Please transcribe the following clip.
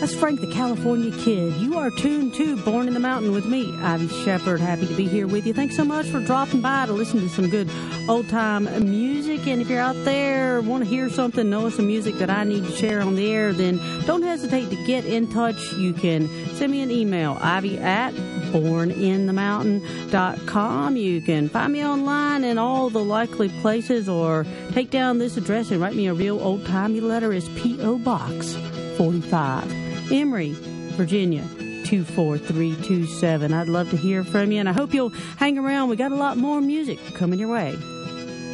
That's Frank the California Kid. You are tuned to Born in the Mountain with me, Ivy Shepherd. Happy to be here with you. Thanks so much for dropping by to listen to some good old-time music. And if you're out there, want to hear something, know some music that I need to share on the air, then don't hesitate to get in touch. You can send me an email, ivy@borninthemountain.com. You can find me online in all the likely places, or take down this address and write me a real old-timey letter. It's P.O. Box 45, Emory, Virginia 24327. I'd love to hear from you, and I hope you'll hang around. We got a lot more music coming your way.